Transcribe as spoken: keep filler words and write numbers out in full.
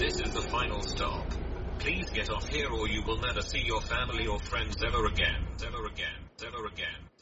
This is the final stop. Please get off here or you will never see your family or friends ever again, ever again, ever again.